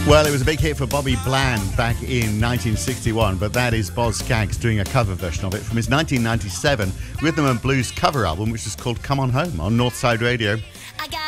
Well, it was a big hit for Bobby Bland back in 1961, but that is Boz Scaggs doing a cover version of it from his 1997 rhythm and blues cover album, which is called Come On Home on Northside Radio.